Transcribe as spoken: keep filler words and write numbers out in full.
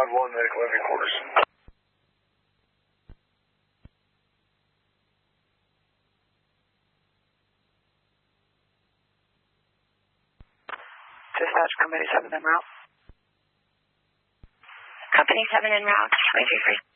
Squad one, medical living quarters. Dispatch, Company seven en route. Company seven en route, twenty-three free.